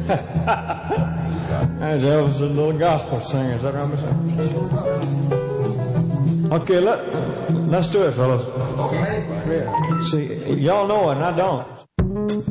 That's Elvis, a little gospel singer. Is that right, Mister? Okay, let's do it, fellas. Okay. See, y'all know it, and I don't.